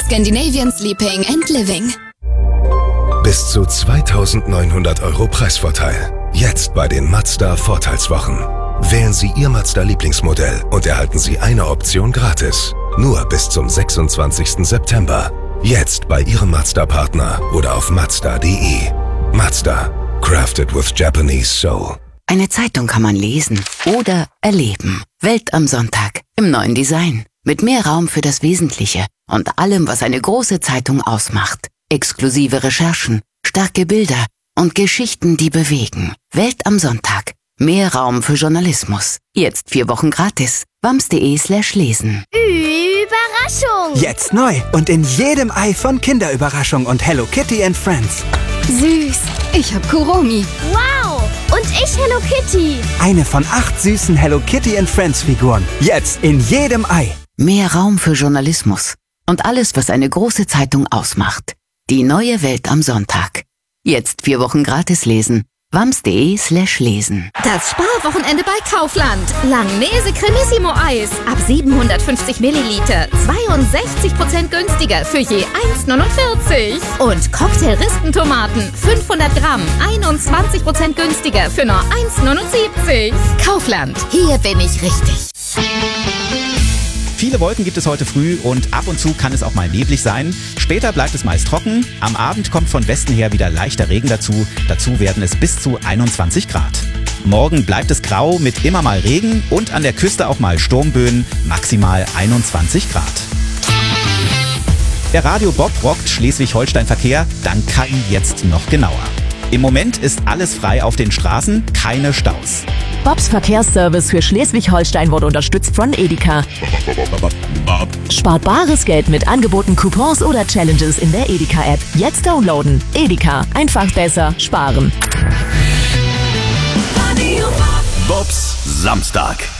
Scandinavian Sleeping and Living. Bis zu 2.900 € Preisvorteil. Jetzt bei den Mazda Vorteilswochen. Wählen Sie Ihr Mazda-Lieblingsmodell und erhalten Sie eine Option gratis. Nur bis zum 26. September. Jetzt bei Ihrem Mazda-Partner oder auf Mazda.de. Mazda. Crafted with Japanese soul. Eine Zeitung kann man lesen oder erleben. Welt am Sonntag im neuen Design. Mit mehr Raum für das Wesentliche und allem, was eine große Zeitung ausmacht. Exklusive Recherchen, starke Bilder und Geschichten, die bewegen. Welt am Sonntag. Mehr Raum für Journalismus. Jetzt 4 Wochen gratis. wams.de/lesen. Überraschung! Jetzt neu und in jedem Ei von Kinderüberraschung und Hello Kitty and Friends. Süß. Ich hab Kuromi. Wow! Und ich Hello Kitty. Eine von 8 süßen Hello Kitty and Friends Figuren. Jetzt in jedem Ei. Mehr Raum für Journalismus und alles, was eine große Zeitung ausmacht. Die neue Welt am Sonntag. Jetzt 4 Wochen gratis lesen. wams.de/lesen. Das Sparwochenende bei Kaufland. Langnese Cremissimo Eis. Ab 750 Milliliter. 62% günstiger für je 1,49. Und Cocktail-Ristentomaten. 500 Gramm. 21% günstiger für nur 1,79. Kaufland. Hier bin ich richtig. Viele Wolken gibt es heute früh und ab und zu kann es auch mal neblig sein. Später bleibt es meist trocken. Am Abend kommt von Westen her wieder leichter Regen dazu. Dazu werden es bis zu 21 Grad. Morgen bleibt es grau mit immer mal Regen und an der Küste auch mal Sturmböen, maximal 21 Grad. Der Radio Bob rockt Schleswig-Holstein-Verkehr, dann kann jetzt noch genauer. Im Moment ist alles frei auf den Straßen, keine Staus. Bobs Verkehrsservice für Schleswig-Holstein wurde unterstützt von Edeka. Spart bares Geld mit Angeboten, Coupons oder Challenges in der Edeka-App. Jetzt downloaden. Edeka. Einfach besser sparen. Bobs Samstag.